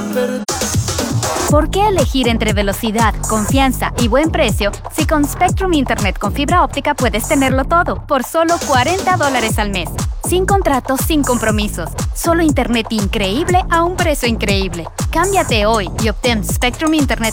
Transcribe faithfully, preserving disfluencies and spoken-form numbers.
¿Por qué elegir entre velocidad, confianza y buen precio si con Spectrum Internet con fibra óptica puedes tenerlo todo por solo cuarenta dólares al mes? Sin contratos, sin compromisos. Solo internet increíble a un precio increíble. Cámbiate hoy y obtén Spectrum Internet